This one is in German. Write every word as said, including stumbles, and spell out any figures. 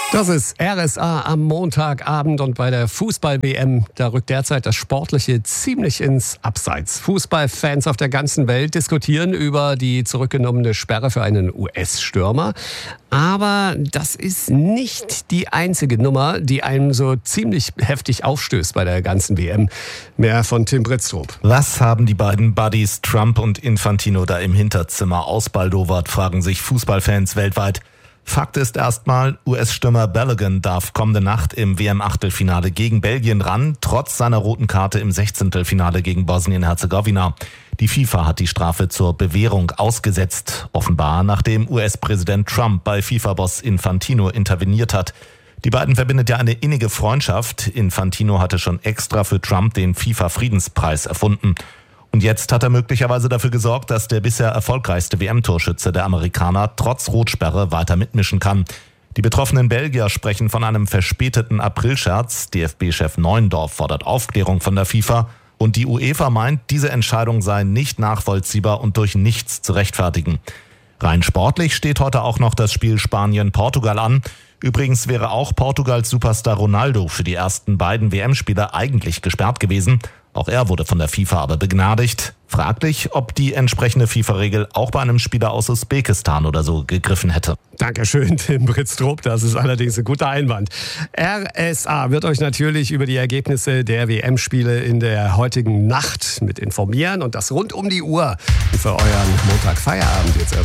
Das ist R S A am Montagabend und bei der Fußball-W M, da rückt derzeit das Sportliche ziemlich ins Abseits. Fußballfans auf der ganzen Welt diskutieren über die zurückgenommene Sperre für einen U S-Stürmer. Aber das ist nicht die einzige Nummer, die einem so ziemlich heftig aufstößt bei der ganzen W M. Mehr von Tim Britztrup. Was haben die beiden Buddies Trump und Infantino da im Hinterzimmer ausbaldowert, fragen sich Fußballfans weltweit. Fakt ist erstmal, U S-Stürmer Balogun darf kommende Nacht im W M-Achtelfinale gegen Belgien ran, trotz seiner roten Karte im Sechzehntelfinale gegen Bosnien-Herzegowina. Die FIFA hat die Strafe zur Bewährung ausgesetzt, offenbar nachdem U S-Präsident Trump bei FIFA-Boss Infantino interveniert hat. Die beiden verbindet ja eine innige Freundschaft. Infantino hatte schon extra für Trump den FIFA-Friedenspreis erfunden. Und jetzt hat er möglicherweise dafür gesorgt, dass der bisher erfolgreichste W M-Torschütze der Amerikaner trotz Rotsperre weiter mitmischen kann. Die betroffenen Belgier sprechen von einem verspäteten Aprilscherz. D F B-Chef Neuendorf fordert Aufklärung von der FIFA. Und die UEFA meint, diese Entscheidung sei nicht nachvollziehbar und durch nichts zu rechtfertigen. Rein sportlich steht heute auch noch das Spiel Spanien-Portugal an. Übrigens wäre auch Portugals Superstar Ronaldo für die ersten beiden W M-Spiele eigentlich gesperrt gewesen. Auch er wurde von der FIFA aber begnadigt. Fraglich, ob die entsprechende FIFA-Regel auch bei einem Spieler aus Usbekistan oder so gegriffen hätte. Dankeschön, Tim Britztrup. Das ist allerdings ein guter Einwand. R S A wird euch natürlich über die Ergebnisse der W M-Spiele in der heutigen Nacht mit informieren. Und das rund um die Uhr für euren Montagfeierabend jetzt erst.